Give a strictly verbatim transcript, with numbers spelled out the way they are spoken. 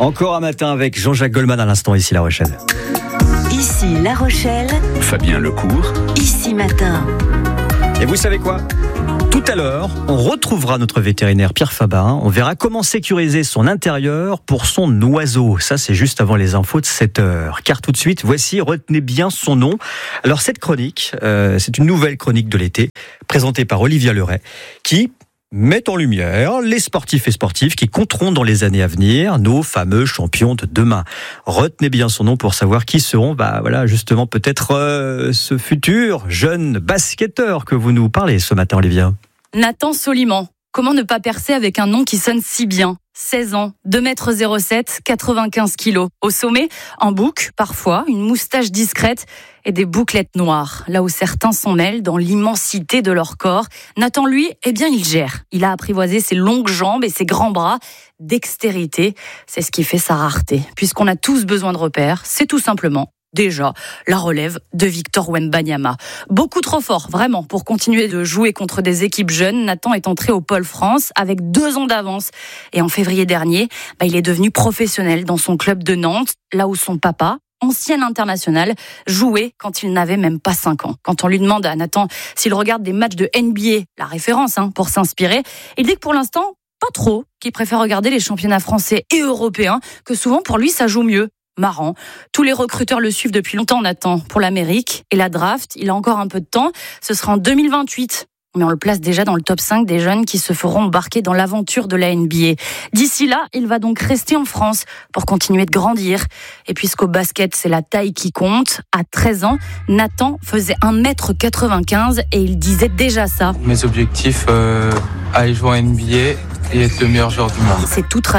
Encore un matin avec Jean-Jacques Goldman à l'instant, ici La Rochelle. Ici La Rochelle. Fabien Lecourt. Ici Matin. Et vous savez quoi ? Tout à l'heure, on retrouvera notre vétérinaire Pierre Fabin. On verra comment sécuriser son intérieur pour son oiseau. Ça, c'est juste avant les infos de sept heures. Car tout de suite, voici, retenez bien son nom. Alors, cette chronique, euh, c'est une nouvelle chronique de l'été, présentée par Olivia Leray, qui met en lumière les sportifs et sportives qui compteront dans les années à venir, nos fameux champions de demain. Retenez bien son nom pour savoir qui seront, bah voilà, justement, peut-être euh, ce futur jeune basketteur que vous nous parlez ce matin, Olivia. Nathan Soliman. Comment ne pas percer avec un nom qui sonne si bien ? seize ans, deux mètres zéro sept, quatre-vingt-quinze kilos. Au sommet, un bouc, parfois, une moustache discrète et des bouclettes noires. Là où certains s'en mêlent dans l'immensité de leur corps, Nathan, lui, eh bien, il gère. Il a apprivoisé ses longues jambes et ses grands bras. Dextérité, c'est ce qui fait sa rareté. Puisqu'on a tous besoin de repères, c'est tout simplement déjà la relève de Victor Wembanyama. Beaucoup trop fort, vraiment, pour continuer de jouer contre des équipes jeunes. Nathan est entré au Pôle France avec deux ans d'avance. Et en février dernier, bah, il est devenu professionnel dans son club de Nantes, là où son papa, ancien international, jouait quand il n'avait même pas cinq ans. Quand on lui demande à Nathan s'il regarde des matchs de N B A, la référence hein, pour s'inspirer, il dit que pour l'instant, pas trop, qu'il préfère regarder les championnats français et européens, que souvent pour lui ça joue mieux. Marrant. Tous les recruteurs le suivent depuis longtemps, Nathan, pour l'Amérique. Et la draft, il a encore un peu de temps. Ce sera en deux mille vingt-huit. Mais on le place déjà dans le top cinq des jeunes qui se feront embarquer dans l'aventure de la N B A. D'ici là, il va donc rester en France pour continuer de grandir. Et puisqu'au basket, c'est la taille qui compte, à treize ans, Nathan faisait un mètre quatre-vingt-quinze et il disait déjà ça. Mes objectifs, euh, aller jouer en N B A et être le meilleur joueur du monde. C'est tout